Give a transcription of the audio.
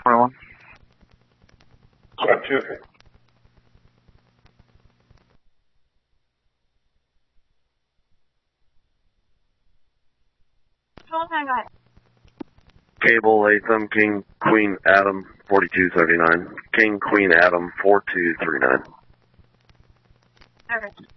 21. Gotcha. Cable, Latham, King, Queen, Adam, 4239. King, Queen, Adam, 4239. Okay.